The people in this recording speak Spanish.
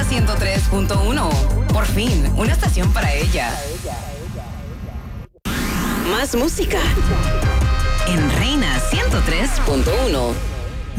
103.1. Por fin, una estación para ella. Más música en Reina 103.1.